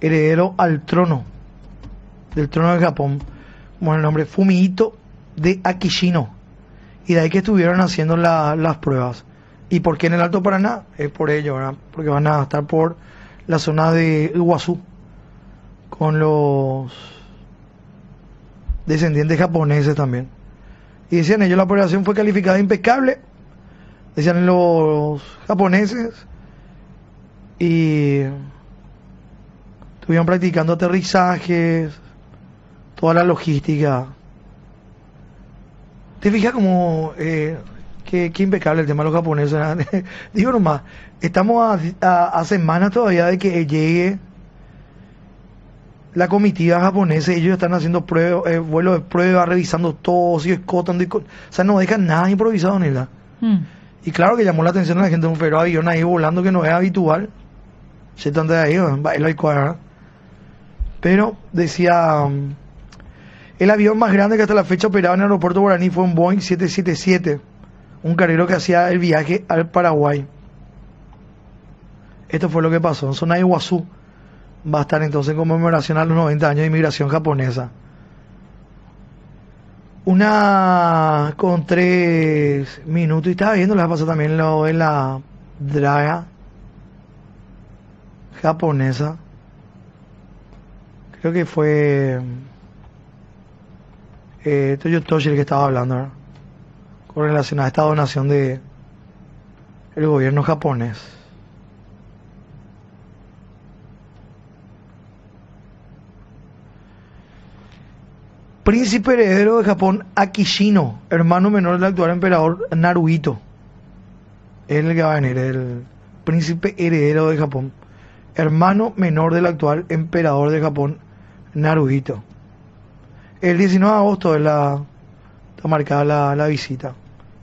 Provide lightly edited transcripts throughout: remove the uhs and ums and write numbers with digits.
heredero al trono, del trono de Japón, como el nombre, Fumihito de Akishino. Y de ahí que estuvieron haciendo las pruebas. ¿Y por qué en el Alto Paraná? Es por ello, ¿verdad? Porque van a estar por la zona de Iguazú, con los descendientes japoneses también. Y decían ellos, la operación fue calificada impecable, decían los japoneses, y estuvieron practicando aterrizajes, toda la logística. ¿Te fijas como qué impecable el tema de los japoneses? Digo nomás, estamos a semanas todavía de que llegue la comitiva japonesa. Ellos están haciendo pruebas, vuelos de prueba, revisando todo, si escotan, o sea, no dejan nada improvisado ni nada. Y claro que llamó la atención a la gente, un feroz avión ahí volando que no es habitual. Se están de ahí, baila y cuadra. Pero decía, el avión más grande que hasta la fecha operaba en el aeropuerto Guaraní fue un Boeing 777, un carguero que hacía el viaje al Paraguay. Esto fue lo que pasó. En zona de Iguazú va a estar entonces en conmemoración a los 90 años de inmigración japonesa. 1:03. Y estaba viendo, les pasó también lo de la draga japonesa. Creo que fue Toyotoshi el que estaba hablando, ¿verdad? Con relación a esta donación de el gobierno japonés. Príncipe heredero de Japón, Akishino, hermano menor del actual emperador Naruhito. Es el que va a venir, el príncipe heredero de Japón, hermano menor del actual emperador de Japón, Naruhito. El 19 de agosto está marcada la visita.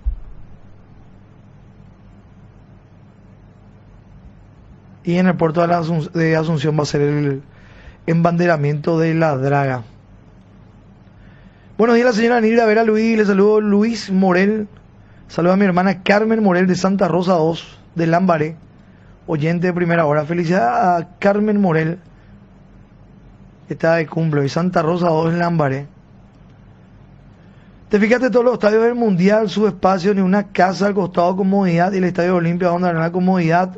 Y en el puerto de Asunción va a ser el embanderamiento de la draga. Buenos días, la señora Nilda Vera Luis, le saludo Luis Morel, saludo a mi hermana Carmen Morel de Santa Rosa 2, de Lambaré, oyente de primera hora. Felicidades a Carmen Morel, que está de cumple, y Santa Rosa 2, Lambaré. Te fijaste, todos los estadios del Mundial, su espacio, ni una casa al costado, comodidad, y el Estadio Olimpia, donde habrá la comodidad.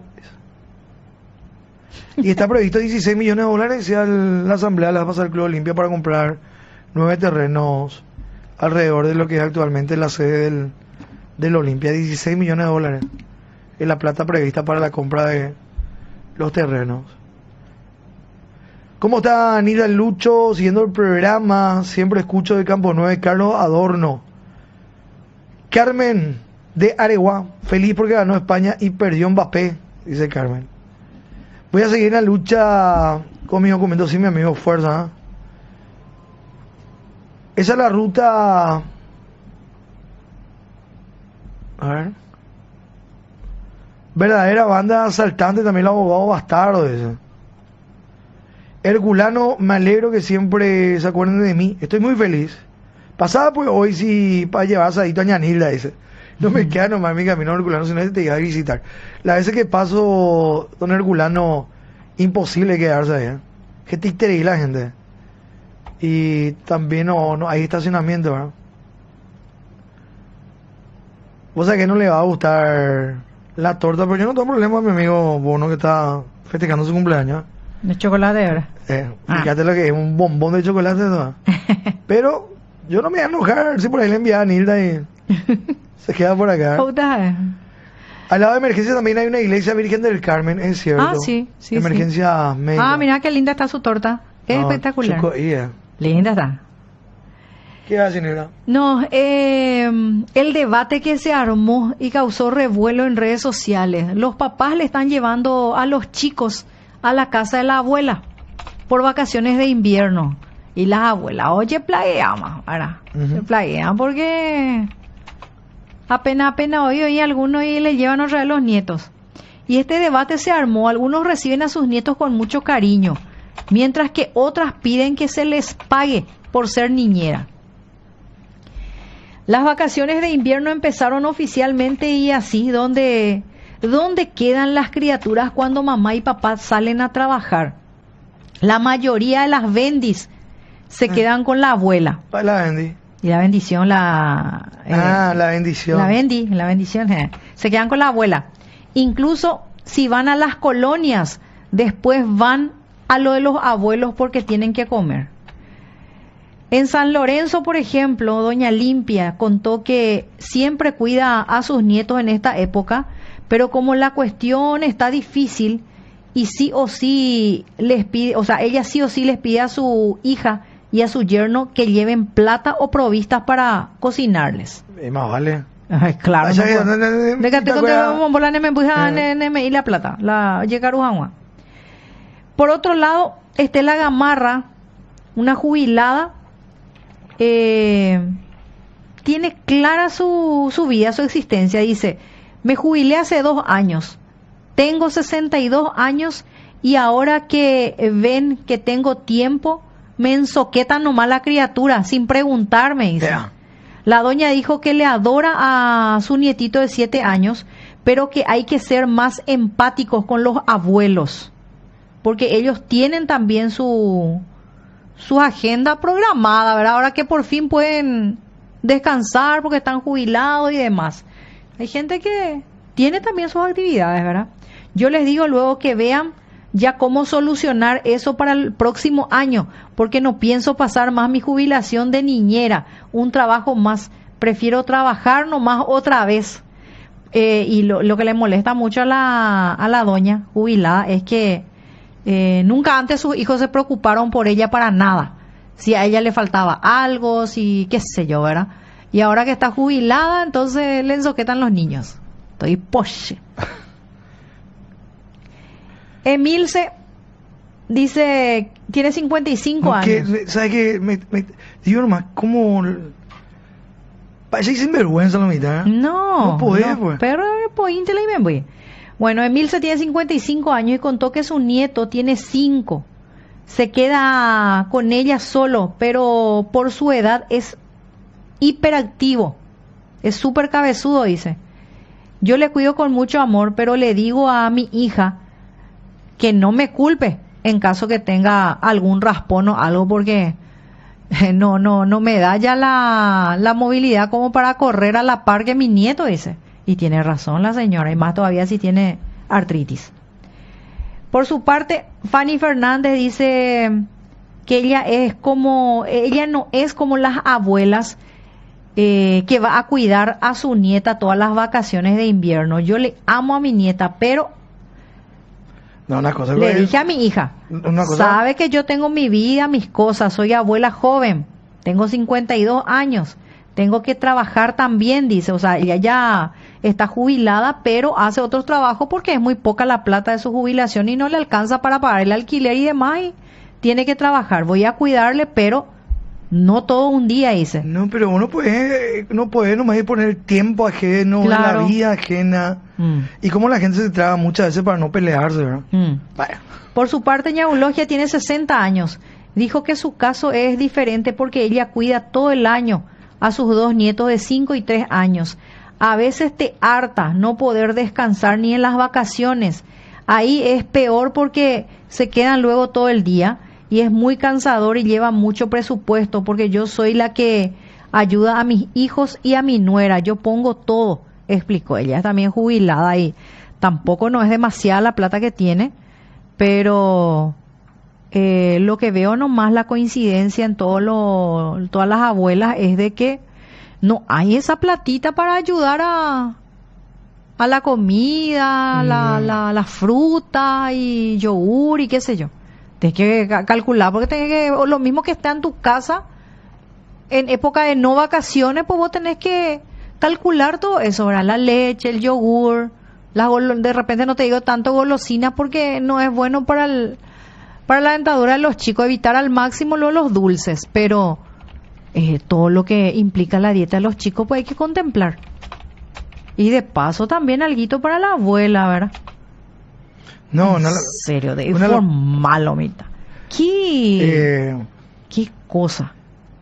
Y está previsto 16 millones de dólares, y la asamblea le va a pasar al Club Olimpia para comprar 9 terrenos alrededor de lo que es actualmente la sede del Olimpia. 16 millones de dólares es la plata prevista para la compra de los terrenos. ¿Cómo está Aníbal Lucho? Siguiendo el programa, siempre escucho de Campo 9, Carlos Adorno. Carmen de Areguá, feliz porque ganó España y perdió Mbappé, dice Carmen. Voy a seguir en la lucha con mis documentos, sí, mi amigo, fuerza, ¿eh? Esa es la ruta. A ver. Verdadera banda asaltante, también el abogado bastardo ese. Herculano, me alegro que siempre se acuerden de mí. Estoy muy feliz. Pasaba pues hoy sí para llevar asadito a Ñanilda ese. No me queda nomás mi camino Herculano, si no te iba a visitar. Las veces que paso, don Herculano, imposible quedarse ahí, ¿eh? Que te la gente. Y también no hay estacionamiento, ¿verdad? O sea que no le va a gustar la torta, pero yo no tengo problema con mi amigo Bono que está festejando su cumpleaños. ¿De chocolate, verdad? Fíjate lo que es un bombón de chocolate, ¿no? Pero yo no me voy a enojar si por ahí le envían a Nilda y se queda por acá. Al lado de emergencia también hay una iglesia Virgen del Carmen, es cierto. Ah, sí. Emergencia médica. Ah, mira qué linda está su torta. Es espectacular. Linda está. ¿Qué hace, Nilda? No, el debate que se armó y causó revuelo en redes sociales. Los papás le están llevando a los chicos a la casa de la abuela por vacaciones de invierno. Y las abuelas, oye, plagueamos, ¿verdad? Se plaguean porque apenas hoy algunos y le llevan otra vez los nietos. Y este debate se armó. Algunos reciben a sus nietos con mucho cariño, mientras que otras piden que se les pague por ser niñera. Las vacaciones de invierno empezaron oficialmente y así, ¿dónde quedan las criaturas cuando mamá y papá salen a trabajar? La mayoría de las bendis se quedan con la abuela. La bendi. Y la bendición, la bendición. La bendición. Se quedan con la abuela. Incluso si van a las colonias, después van a lo de los abuelos porque tienen que comer. En San Lorenzo, por ejemplo, doña Limpia contó que siempre cuida a sus nietos en esta época, pero como la cuestión está difícil y sí o sí les pide, o sea, ella sí o sí les pide a su hija y a su yerno que lleven plata o provistas para cocinarles. Más vale. Ay, claro. Y la plata, la llegarujanwa. Por otro lado, Estela Gamarra, una jubilada, tiene clara su vida, su existencia. Dice: me jubilé hace 2 años, tengo 62 años y ahora que ven que tengo tiempo, me ensoquetan nomás la criatura sin preguntarme, dice. Yeah. La doña dijo que le adora a su nietito de 7 años, pero que hay que ser más empáticos con los abuelos, porque ellos tienen también su agenda programada, ¿verdad? Ahora que por fin pueden descansar porque están jubilados y demás. Hay gente que tiene también sus actividades, ¿verdad? Yo les digo luego que vean ya cómo solucionar eso para el próximo año, porque no pienso pasar más mi jubilación de niñera, un trabajo más, prefiero trabajar nomás otra vez. Y lo que le molesta mucho a la doña jubilada es que nunca antes sus hijos se preocuparon por ella para nada. Si a ella le faltaba algo, si qué sé yo, ¿verdad? Y ahora que está jubilada, entonces le ensoquetan los niños. Estoy poche. Emilce dice, tiene 55 años. ¿Sabes qué? Digo nomás, ¿cómo? Parece sinvergüenza la mitad. No puede, pues. Pero poíntela y me voy. Bueno, Emilce tiene 55 años y contó que su nieto tiene 5. Se queda con ella solo, pero por su edad es hiperactivo. Es súper cabezudo, dice. Yo le cuido con mucho amor, pero le digo a mi hija que no me culpe en caso que tenga algún raspón o algo, porque no me da ya la movilidad como para correr a la par que mi nieto, dice. Y tiene razón la señora, y más todavía si tiene artritis. Por su parte, Fanny Fernández dice que ella no es como las abuelas que va a cuidar a su nieta todas las vacaciones de invierno. Yo le amo a mi nieta, pero le dije a mi hija, sabe que yo tengo mi vida, mis cosas, soy abuela joven, tengo 52 años, tengo que trabajar también, dice. O sea, ella ya está jubilada, pero hace otros trabajos porque es muy poca la plata de su jubilación y no le alcanza para pagar el alquiler y demás, y tiene que trabajar. Voy a cuidarle, pero no todo un día, dice. No, pero uno no puede nomás poner tiempo ajeno, claro, en la vida ajena. Y como la gente se traba muchas veces para no pelearse, ¿verdad? Vaya. Por su parte, Ñaulogia tiene 60 años. Dijo que su caso es diferente porque ella cuida todo el año a sus 2 nietos de 5 y 3 años. A veces te harta no poder descansar ni en las vacaciones. Ahí es peor porque se quedan luego todo el día y es muy cansador y lleva mucho presupuesto, porque yo soy la que ayuda a mis hijos y a mi nuera. Yo pongo todo, explicó. Ella es también jubilada y tampoco no es demasiada la plata que tiene, pero lo que veo nomás la coincidencia en todas las abuelas es de que no hay esa platita para ayudar a la comida, la fruta y yogur y qué sé yo. Tienes que calcular, porque lo mismo que está en tu casa en época de no vacaciones, pues vos tenés que calcular todo eso, ¿verdad? La leche, el yogur, de repente no te digo tanto golosinas porque no es bueno para la dentadura de los chicos, evitar al máximo los dulces, pero todo lo que implica la dieta de los chicos pues hay que contemplar. Y de paso también alguito para la abuela, ¿verdad? No, en serio, de formal, mita. ¿Qué cosa?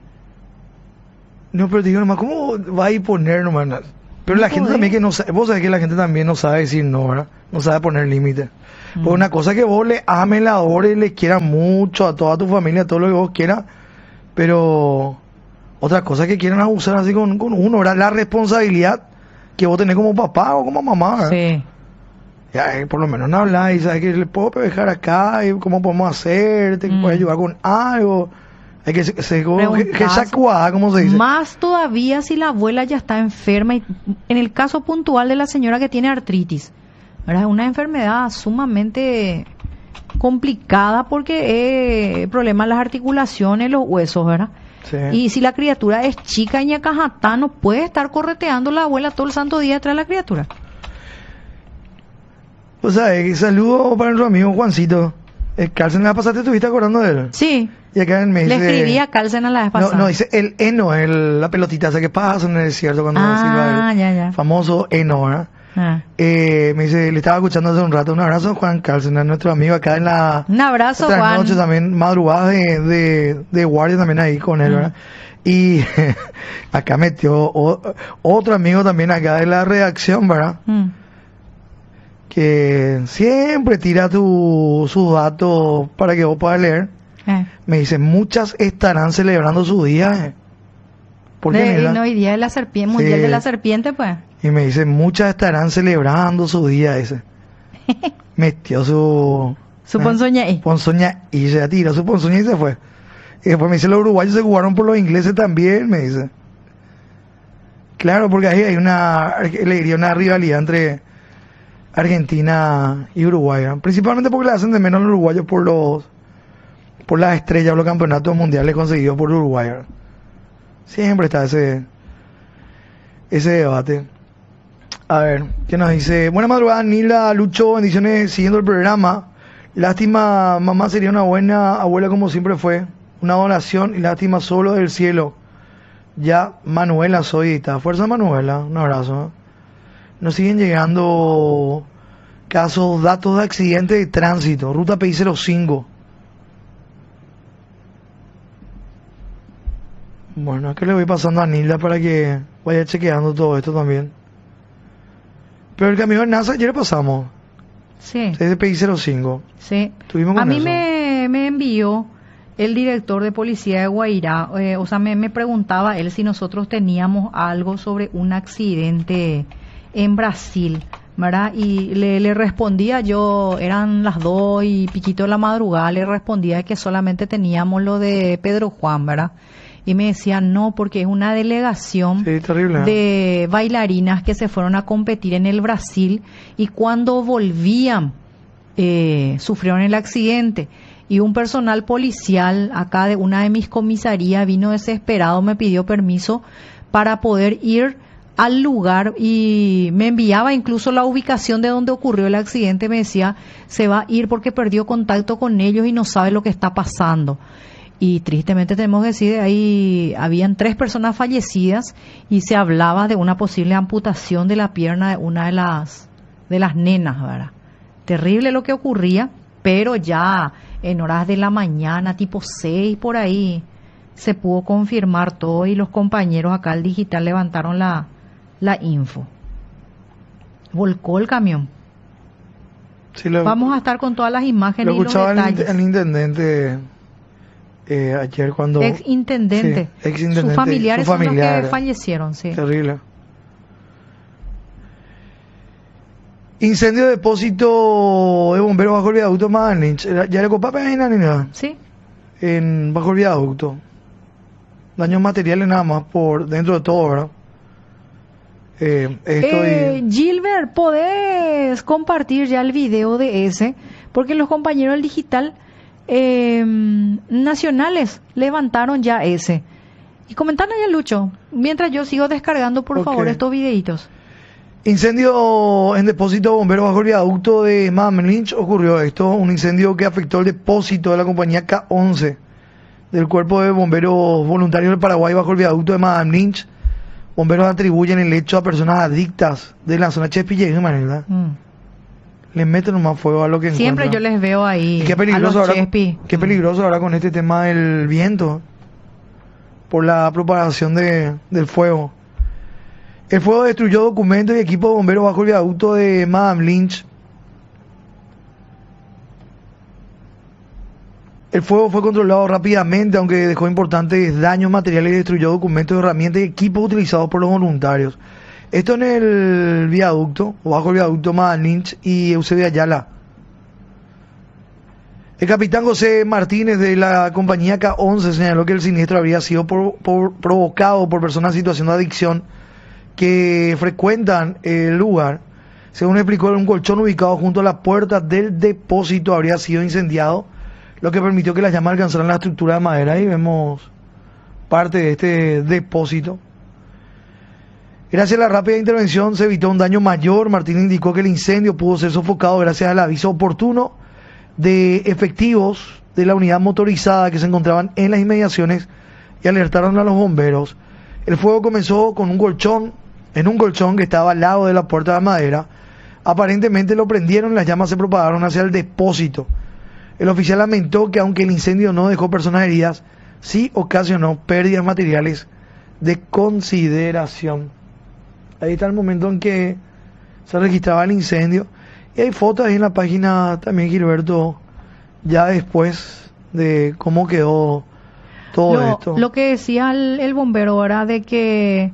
No, pero digo nomás, ¿cómo va a poner nomás? Pero la gente también que no sabe, vos sabés que la gente también no sabe decir no, ¿verdad? No sabe poner límites. Pues una cosa que vos le ames, la adores, le quieras mucho a toda tu familia, a todo lo que vos quieras, pero otra cosa que quieran abusar así con uno, ¿verdad? La responsabilidad que vos tenés como papá o como mamá, ¿verdad? Sí. Ya, por lo menos no hablas y sabes que le puedo dejar acá y cómo podemos hacer, te puedes ayudar con algo. Hay que sacuada, como se dice. Más todavía si la abuela ya está enferma y en el caso puntual de la señora que tiene artritis, ¿verdad? Es una enfermedad sumamente complicada porque problema en las articulaciones, los huesos, ¿verdad? Sí. Y si la criatura es chica y ñacajatá, no puede estar correteando la abuela todo el santo día detrás de la criatura. O sea, saludo para nuestro amigo Juancito. Carlsen, la pasaste, ¿estuviste acordando de él? Sí. Y acá me dice, le escribí a Carlsen a la vez pasada. No, dice el heno, la pelotita esa que pasa en el desierto cuando silba el famoso heno, ¿verdad? Me dice, le estaba escuchando hace un rato. Un abrazo a Juan Carlsen, a nuestro amigo acá en la... Un abrazo, Juan. noche también, madrugadas de guardia también ahí con él, ¿verdad? Y acá metió otro amigo también acá de la redacción, ¿verdad? Que siempre tira sus datos para que vos puedas leer. Me dice, muchas estarán celebrando su día. ¿Por qué? No, y día de la serpiente, mundial de la serpiente, pues. Y me dice, muchas estarán celebrando su día ese. Metió su ponzoña y. Ponzoña y se tiró su ponzoña y se fue. Y después me dice, los uruguayos se jugaron por los ingleses también, me dice. Claro, porque ahí hay una rivalidad entre Argentina y Uruguay, ¿no? Principalmente porque le hacen de menos a los uruguayos por las estrellas o los campeonatos mundiales conseguidos por Uruguay, ¿no? Siempre está ese debate. A ver, ¿qué nos dice? Buena madrugada, Nila, Lucho, bendiciones siguiendo el programa. Lástima, mamá sería una buena abuela como siempre fue. Una donación y lástima solo del cielo. Ya Manuela Soyita. Fuerza Manuela, un abrazo, ¿no? Nos siguen llegando casos, datos de accidentes de tránsito. Ruta PI 05. Bueno, es que le voy pasando a Nilda para que vaya chequeando todo esto también. Pero el camión de NASA ayer pasamos. Sí. Es de PI 05. Sí. Tuvimos con a mí eso. me envió el director de policía de Guairá, o sea, me preguntaba él si nosotros teníamos algo sobre un accidente en Brasil, ¿verdad? Y le respondía yo, eran las 2 y piquito de la madrugada, le respondía que solamente teníamos lo de Pedro Juan, ¿verdad? Y me decía, no, porque es una delegación de bailarinas que se fueron a competir en el Brasil y cuando volvían sufrieron el accidente. Y un personal policial acá de una de mis comisarías vino desesperado, me pidió permiso para poder ir al lugar y me enviaba incluso la ubicación de donde ocurrió el accidente. Me decía, se va a ir porque perdió contacto con ellos y no sabe lo que está pasando. Y tristemente tenemos que decir, ahí habían 3 personas fallecidas y se hablaba de una posible amputación de la pierna de una de las nenas, ¿verdad? Terrible lo que ocurría, pero ya en horas de la mañana, tipo 6 por ahí, se pudo confirmar todo y los compañeros acá al digital levantaron la info. Volcó el camión. Sí, vamos a estar con todas las imágenes y los detalles. El intendente ayer cuando... Ex-intendente. Sí, ex-intendente. Sus familiares son los que fallecieron, sí. Terrible. Incendio de depósito de bomberos bajo el viaducto Madanich. ¿Ya le copaste ahí, Nina? Sí. Bajo el viaducto. Daños materiales nada más por dentro de todo, ¿verdad? Gilbert, ¿podés compartir ya el video de ese? Porque los compañeros del digital nacionales levantaron ya ese. Y comentaron ya, Lucho, mientras yo sigo descargando, por favor, estos videitos. Incendio en depósito de bomberos bajo el viaducto de Madame Lynch. Ocurrió esto, un incendio que afectó el depósito de la compañía K11 del Cuerpo de Bomberos Voluntarios del Paraguay bajo el viaducto de Madame Lynch. Bomberos atribuyen el hecho a personas adictas de la zona Chespille, ¿verdad? Les meten nomás fuego a lo que siempre encuentran. Yo les veo ahí. Y qué peligroso ahora, qué peligroso ahora con este tema del viento, por la propagación del fuego. El fuego destruyó documentos y equipos de bomberos bajo el viaducto de Madame Lynch. El fuego fue controlado rápidamente, aunque dejó importantes daños materiales y destruyó documentos, herramientas y equipos utilizados por los voluntarios. Esto en el viaducto, o bajo el viaducto Madame Lynch y Eusebio Ayala. El capitán José Martínez de la compañía K11 señaló que el siniestro habría sido provocado por personas en situación de adicción que frecuentan el lugar. Según explicó, un colchón ubicado junto a la puerta del depósito habría sido incendiado, lo que permitió que las llamas alcanzaran la estructura de madera. Ahí vemos parte de este depósito. Gracias a la rápida intervención se evitó un daño mayor. Martínez indicó que el incendio pudo ser sofocado gracias al aviso oportuno de efectivos de la unidad motorizada que se encontraban en las inmediaciones y alertaron a los bomberos. El fuego comenzó con un colchón, en un colchón que estaba al lado de la puerta de madera. Aparentemente lo prendieron y las llamas se propagaron hacia el depósito. El oficial lamentó que aunque el incendio no dejó personas heridas, sí ocasionó pérdidas materiales de consideración. Ahí está el momento en que se registraba el incendio. Y hay fotos ahí en la página también, Gilberto, ya después de cómo quedó todo esto. Lo que decía el bombero era de que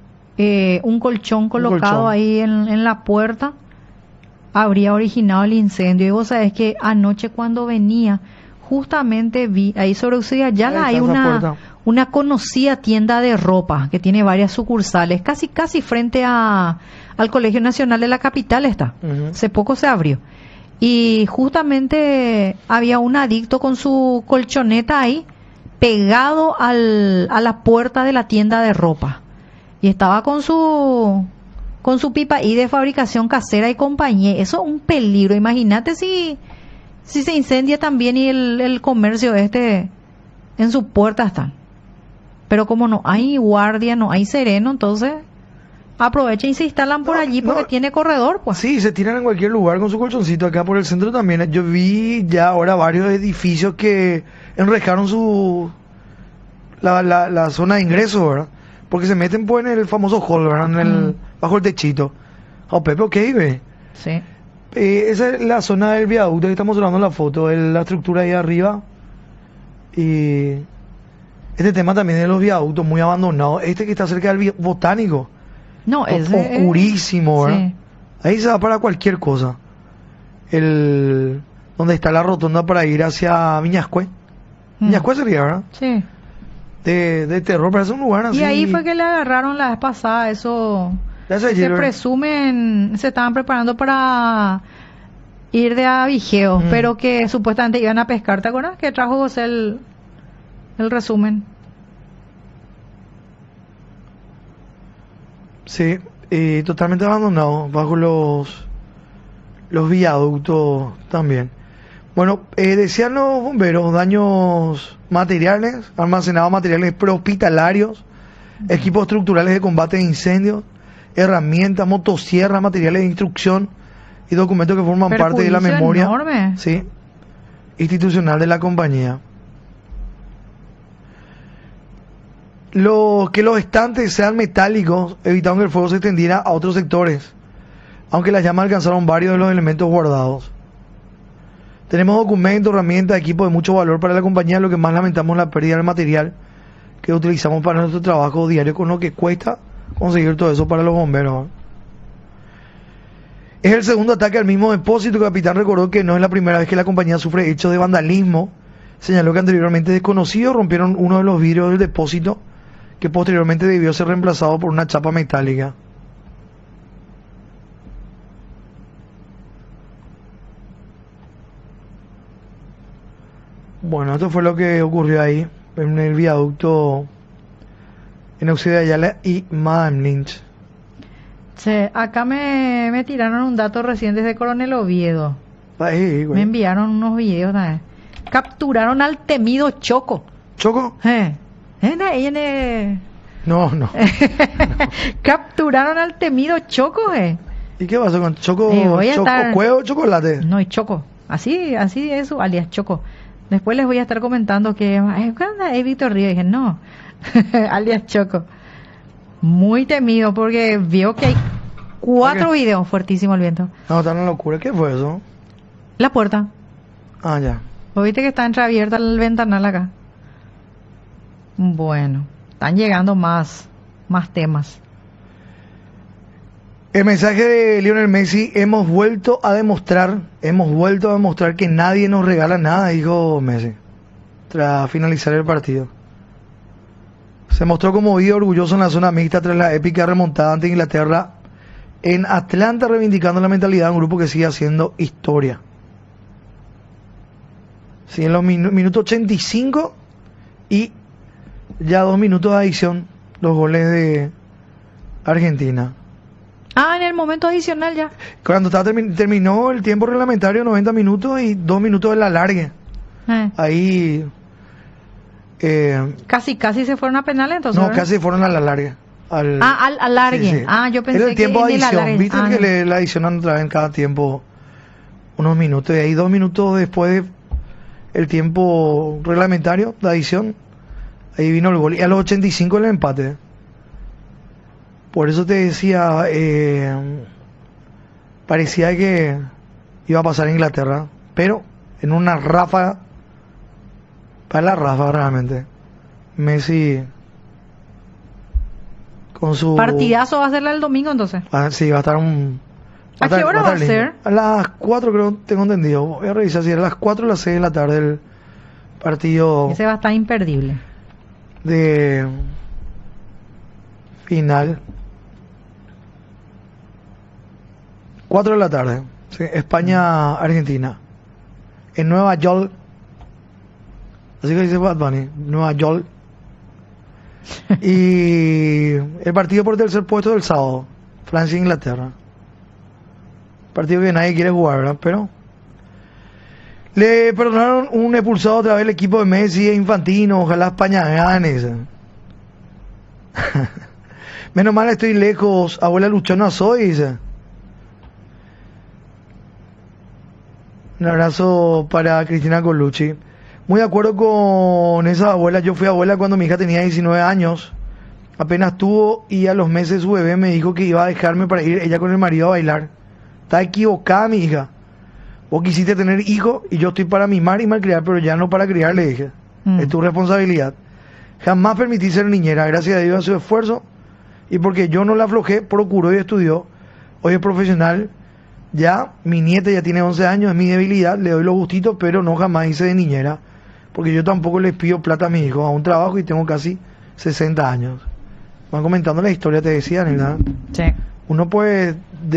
un colchón colocado ahí en la puerta habría originado el incendio. Y vos sabés que anoche cuando venía, justamente vi ahí sobre Eusebio Ayala hay una conocida tienda de ropa que tiene varias sucursales, casi frente al Colegio Nacional de la Capital está. Hace poco se abrió. Y justamente había un adicto con su colchoneta ahí, pegado a la puerta de la tienda de ropa. Y estaba con su pipa ahí de fabricación casera y compañía. Eso es un peligro. Imagínate si se incendia también y el comercio en su puerta están. Pero como no hay guardia, no hay sereno, entonces aprovechen y se instalan por allí porque tiene corredor, pues. Sí, se tiran en cualquier lugar con su colchoncito. Acá por el centro también. Yo vi ya ahora varios edificios que enrejaron la zona de ingreso, ¿verdad? Porque se meten pues en el famoso hall, ¿verdad? Bajo el techito. Oh, Pepe, ok, ve. Sí. Esa es la zona del viaducto que estamos mostrando la foto, de la estructura ahí arriba. Y este tema también de los viaductos muy abandonados. Este que está cerca del botánico. No, es oscurísimo, ¿verdad? Sí. Ahí se va para cualquier cosa. Donde está la rotonda para ir hacia Viñascue. Viñascue sería, ¿verdad? Sí. De terror, parece un lugar así. Y ahí fue que le agarraron la vez pasada, eso. Se presumen, se estaban preparando para ir de a Vigeo, pero que supuestamente iban a pescar. ¿Te acuerdas que trajo José el resumen? Sí, totalmente abandonado, bajo los viaductos también. Bueno, decían los bomberos, daños materiales, almacenados materiales prehospitalarios, equipos estructurales de combate de incendios, herramientas, motosierras, materiales de instrucción y documentos que forman parte de la memoria enorme. Sí, institucional de la compañía. Que los estantes sean metálicos, evitando que el fuego se extendiera a otros sectores, aunque las llamas alcanzaron varios de los elementos guardados. Tenemos documentos, herramientas, equipos de mucho valor para la compañía. Lo que más lamentamos es la pérdida del material que utilizamos para nuestro trabajo diario, con lo que cuesta conseguir todo eso para los bomberos. Es el segundo ataque al mismo depósito. El capitán recordó que no es la primera vez que la compañía sufre hechos de vandalismo. Señaló que anteriormente desconocidos rompieron uno de los vidrios del depósito, que posteriormente debió ser reemplazado por una chapa metálica. Bueno, esto fue lo que ocurrió ahí, en el viaducto en Eusebio Ayala y Madame Lynch. Sí, acá me tiraron un dato recién desde Coronel Oviedo. Ahí, me enviaron unos videos también. Capturaron al temido Choco. ¿Choco? No. Capturaron al temido Choco, ¿Y qué pasó con Choco? ¿Cuevo o chocolate? No, y Choco. Así es su alias, Choco. Después les voy a estar comentando que es Víctor Río. Dije, no, alias Choco. Muy temido porque vio que hay 4 videos. Fuertísimo el viento. No, está una locura. ¿Qué fue eso? La puerta. Ah, ya. ¿O viste que está entreabierta el ventanal acá? Bueno, están llegando más temas. El mensaje de Lionel Messi: hemos vuelto a demostrar que nadie nos regala nada, dijo Messi, tras finalizar el partido. Se mostró conmovido, orgulloso en la zona mixta tras la épica remontada ante Inglaterra en Atlanta, reivindicando la mentalidad de un grupo que sigue haciendo historia. Sí, en los minutos 85 y ya 2 minutos de adición, los goles de Argentina. En el momento adicional ya. Cuando terminó el tiempo reglamentario, 90 minutos y 2 minutos de la largue. Ahí... casi se fueron a penales entonces. No, casi fueron a la larga. Al largue. Sí, sí. Yo pensé era el tiempo que de adición. ¿Viste que le adicionan otra vez en cada tiempo unos minutos? Y ahí 2 minutos después del tiempo reglamentario de adición, ahí vino el gol. Y a los 85 el empate. Por eso te decía, parecía que iba a pasar a Inglaterra, pero en una ráfaga, para la ráfaga realmente, Messi con su... Partidazo va a ser el domingo entonces. Sí, va a estar un... ¿A qué hora va a ser? A las 4 creo, tengo entendido. Voy a revisar si era a las 4 o las 6 de la tarde el partido. Ese va a estar imperdible. De final. 4 de la tarde. Sí, España-Argentina. En Nueva York. Así que dice Bad Bunny. Nueva York. Y el partido por tercer puesto del sábado. Francia-Inglaterra. Partido que nadie quiere jugar, ¿verdad? Pero le perdonaron un expulsado otra vez el equipo de Messi e Infantino. Ojalá España gane. Menos mal estoy lejos. Abuela luchona soy, dice. Un abrazo para Cristina Colucci. Muy de acuerdo con esa abuela. Yo fui abuela cuando mi hija tenía 19 años. Apenas tuvo y a los meses su bebé me dijo que iba a dejarme para ir ella con el marido a bailar. Está equivocada, mi hija. Vos quisiste tener hijos y yo estoy para mimar y malcriar, pero ya no para criar, le dije. Es tu responsabilidad. Jamás permití ser niñera, gracias a Dios a su esfuerzo. Y porque yo no la aflojé, procuró y estudió. Hoy es profesional. Ya, mi nieta ya tiene 11 años, es mi debilidad, le doy los gustitos, pero no jamás hice de niñera. Porque yo tampoco les pido plata a mis hijos, a un trabajo y tengo casi 60 años. Van comentando la historia, te decía, ¿verdad? Sí. Uno pues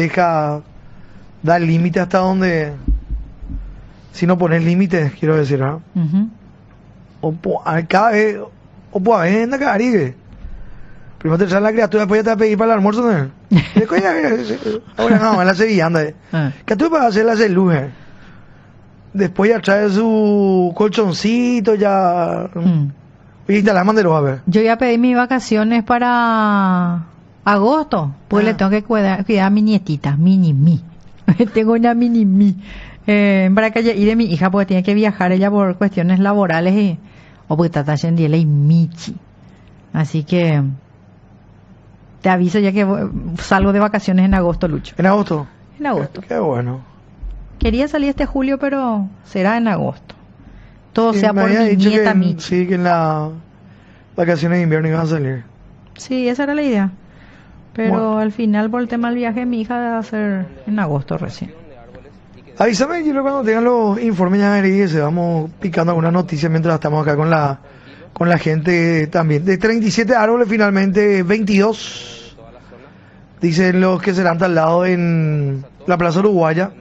da límite hasta donde, si no pones límites, quiero decir, ¿no? O cada vez, o pues a veces en la caribe. Primero te trae la criatura, después ya te va a pedir para el almuerzo, ¿no? Ahora no, la seguía, anda. Que tú vas a hacer la celuja. Después ya trae su colchoncito, ya. Y te la mandero a ver. Yo ya pedí mis vacaciones para agosto, pues le tengo que cuidar a mi nietita, mini-mi. Tengo una mini-mi. Para que ir de mi hija, porque tiene que viajar ella por cuestiones laborales o porque está haciendo y Michi. Así que te aviso ya que salgo de vacaciones en agosto, Lucho. ¿En agosto? En agosto. Qué bueno. Quería salir este julio, pero será en agosto. Todo sea por mi nieta Michi. Sí, que en las vacaciones de invierno iban a salir. Sí, esa era la idea. Pero al final, por el tema del viaje, mi hija va a ser en agosto recién. Avísame, yo cuando tengan los informes ya se vamos picando algunas noticias mientras estamos acá con la gente también. De 37 árboles, finalmente 22. Dicen los que serán talados en la Plaza Uruguaya.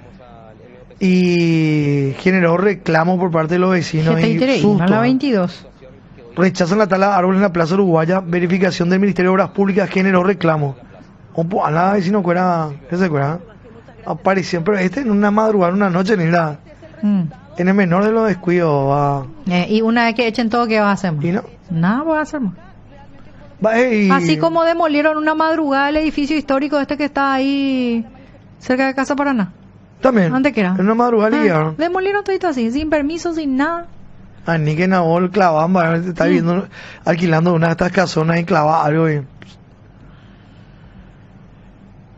Y generó reclamo por parte de los vecinos. Y susto, la 22. Rechazan la tala de árboles en la Plaza Uruguaya. Verificación del Ministerio de Obras Públicas generó reclamo. A la vecino fuera, ¿qué se acuerda? Apareció, pero en una madrugada, en una noche, ni nada. En el menor de los descuidos. Y una vez que echen todo, ¿qué va a hacer? ¿Y no? Nada va a hacer más. Así como demolieron una madrugada el edificio histórico que está ahí cerca de Casa Paraná. También. ¿Dónde que era? En una madrugada demolieron todo así, sin permiso, sin nada. Ni que Nabol clavaba, está viviendo, alquilando una de estas casonas y clava algo.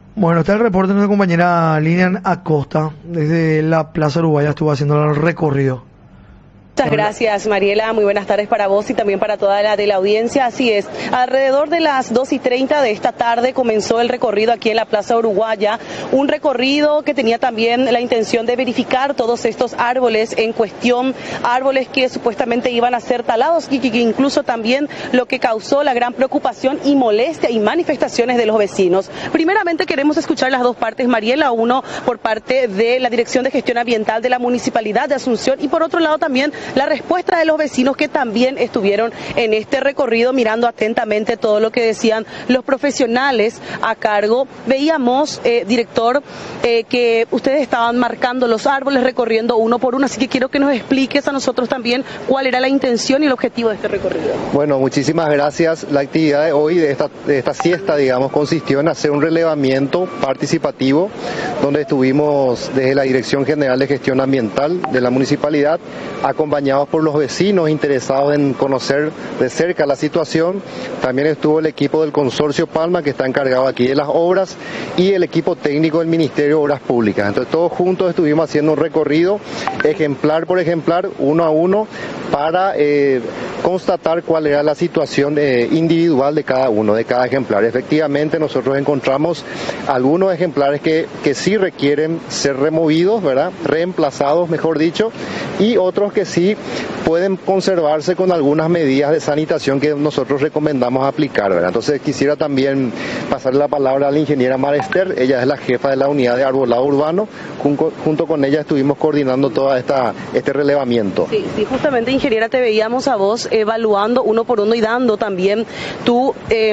Bueno, está el reporte de nuestra compañera Lilian Acosta, desde la Plaza Uruguaya estuvo haciendo el recorrido. Muchas gracias, Mariela. Muy buenas tardes para vos y también para toda la de la audiencia. Así es, alrededor de las 2:30 de esta tarde comenzó el recorrido aquí en la Plaza Uruguaya, un recorrido que tenía también la intención de verificar todos estos árboles en cuestión, árboles que supuestamente iban a ser talados y que incluso también lo que causó la gran preocupación y molestia y manifestaciones de los vecinos. Primeramente queremos escuchar las dos partes, Mariela, uno por parte de la Dirección de Gestión Ambiental de la Municipalidad de Asunción y por otro lado también la respuesta de los vecinos que también estuvieron en este recorrido mirando atentamente todo lo que decían los profesionales a cargo. Veíamos, director, que ustedes estaban marcando los árboles, recorriendo uno por uno, así que quiero que nos expliques a nosotros también cuál era la intención y el objetivo de este recorrido. Bueno, muchísimas gracias. La actividad de hoy, de esta siesta, digamos, consistió en hacer un relevamiento participativo, donde estuvimos desde la Dirección General de Gestión Ambiental de la Municipalidad, acompañados por los vecinos interesados en conocer de cerca la situación. También estuvo el equipo del Consorcio Palma, que está encargado aquí de las obras, y el equipo técnico del Ministerio de Obras Públicas. Entonces todos juntos estuvimos haciendo un recorrido ejemplar por ejemplar, uno a uno, para constatar cuál era la situación individual de cada uno, de cada ejemplar. Efectivamente nosotros encontramos algunos ejemplares que sí requieren ser removidos, ¿verdad? Reemplazados, mejor dicho, y otros que sí pueden conservarse con algunas medidas de sanitación que nosotros recomendamos aplicar, ¿verdad? Entonces quisiera también pasarle la palabra a la ingeniera Marester. Ella es la jefa de la unidad de arbolado urbano. Junto con ella estuvimos coordinando todo este relevamiento. Sí, justamente, ingeniera, te veíamos a vos evaluando uno por uno y dando también tu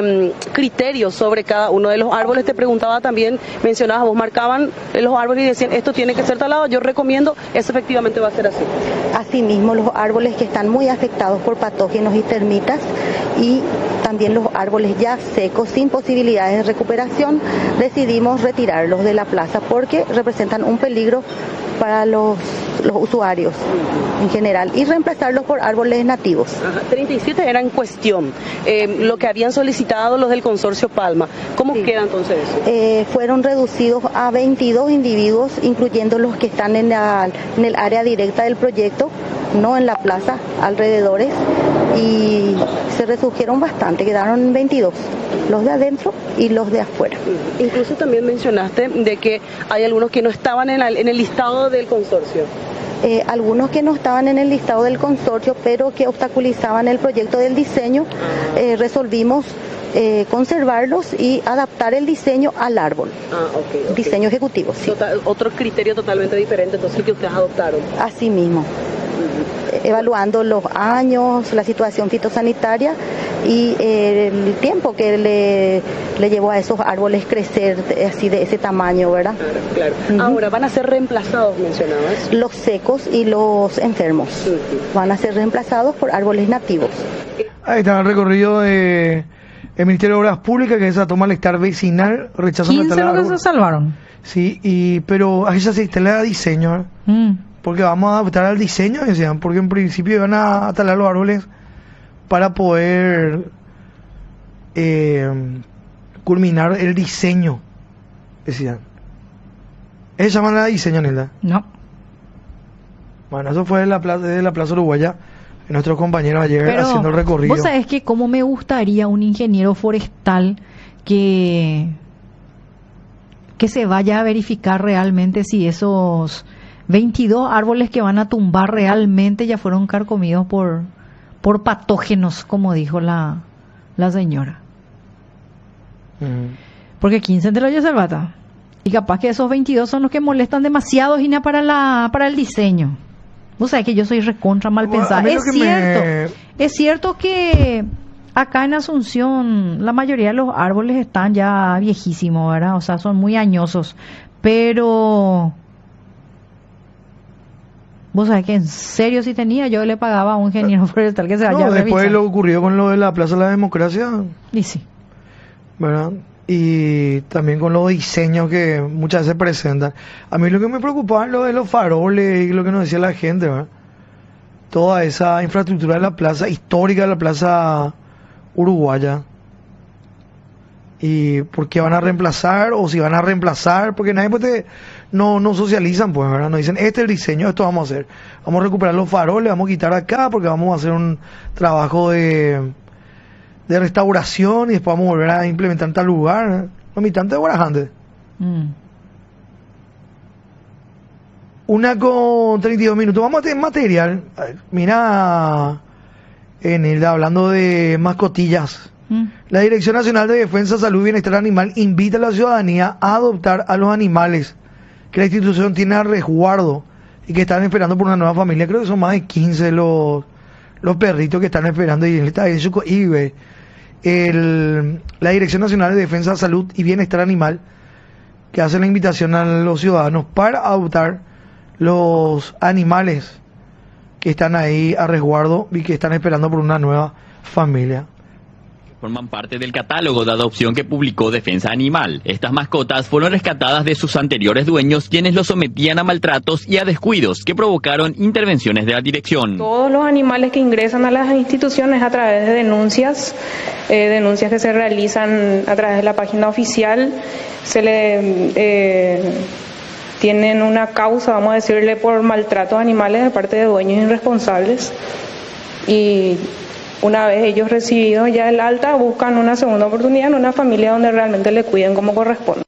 criterio sobre cada uno de los árboles. Te preguntaba también, mencionabas, vos marcaban los árboles y decían, esto tiene que ser talado, yo recomiendo, eso efectivamente va a ser así. Asimismo, los árboles que están muy afectados por patógenos y termitas, y también los árboles ya secos sin posibilidades de recuperación, decidimos retirarlos de la plaza porque representan un peligro para los usuarios en general y reemplazarlos por árboles nativos. 37 era en cuestión, lo que habían solicitado los del Consorcio Palma. ¿Cómo queda entonces eso? Fueron reducidos a 22 individuos, incluyendo los que están en el área directa del proyecto, no en la plaza, alrededores, y se redujeron bastante, quedaron 22, los de adentro y los de afuera. Incluso también mencionaste de que hay algunos que no estaban en el listado del consorcio. Algunos que no estaban en el listado del consorcio, pero que obstaculizaban el proyecto del diseño, resolvimos conservarlos y adaptar el diseño al árbol. Okay. Diseño ejecutivo, sí. Otro criterio totalmente diferente, entonces, que ustedes adoptaron. Así mismo. Evaluando los años, la situación fitosanitaria y el tiempo que le llevó a esos árboles crecer así de ese tamaño, ¿verdad? Claro. Ahora, ¿van a ser reemplazados, mencionabas? Los secos y los enfermos van a ser reemplazados por árboles nativos. Ahí está el recorrido de el Ministerio de Obras Públicas, que esa toma malestar vecinal, rechazan 15 lo que se salvaron. Sí, pero ahí ya se instala diseño, porque vamos a adaptar al diseño, decían, porque en principio iban a talar los árboles para poder culminar el diseño, decían. ¿Eso se llama diseño, Nelda? No. Bueno, eso fue de la Plaza Uruguaya, nuestros compañeros ayer pero haciendo el recorrido. Vos sabés que cómo me gustaría un ingeniero forestal que se vaya a verificar realmente si esos 22 árboles que van a tumbar realmente ya fueron carcomidos por patógenos, como dijo la señora. Porque 15 te lo oye Salvata. Y capaz que esos 22 son los que molestan demasiado, Gina, para el diseño. Vos sabés que yo soy recontra mal pensada. Es cierto que acá en Asunción la mayoría de los árboles están ya viejísimos, ¿verdad? O sea, son muy añosos. Pero vos sabés que en serio si tenía, yo le pagaba a un ingeniero forestal que se vaya a revisar. Después de lo ocurrido con lo de la Plaza de la Democracia. Y sí. ¿Verdad? Y también con los diseños que muchas veces presentan. A mí lo que me preocupaba es lo de los faroles y lo que nos decía la gente, ¿verdad? Toda esa infraestructura de la plaza histórica de la Plaza Uruguaya. y por qué van a reemplazar o si van a reemplazar, porque nadie pues no socializan, pues, ¿verdad? Nos dicen, este es el diseño, esto vamos a hacer. Vamos a recuperar los faroles, vamos a quitar acá porque vamos a hacer un trabajo de restauración y después vamos a volver a implementar en tal lugar. Los militantes de Guarajante. 1:32. Vamos a tener material. Mira, Enelda, hablando de mascotillas. La Dirección Nacional de Defensa, Salud y Bienestar Animal invita a la ciudadanía a adoptar a los animales que la institución tiene a resguardo y que están esperando por una nueva familia. Creo que son más de 15 los perritos que están esperando. Y la Dirección Nacional de Defensa, Salud y Bienestar Animal, que hace la invitación a los ciudadanos para adoptar los animales que están ahí a resguardo y que están esperando por una nueva familia. Forman parte del catálogo de adopción que publicó Defensa Animal. Estas mascotas fueron rescatadas de sus anteriores dueños, quienes los sometían a maltratos y a descuidos que provocaron intervenciones de la dirección. Todos los animales que ingresan a las instituciones a través de denuncias que se realizan a través de la página oficial, tienen una causa, vamos a decirle, por maltratos animales de parte de dueños irresponsables, y una vez ellos recibidos ya el alta, buscan una segunda oportunidad en una familia donde realmente le cuiden como corresponde.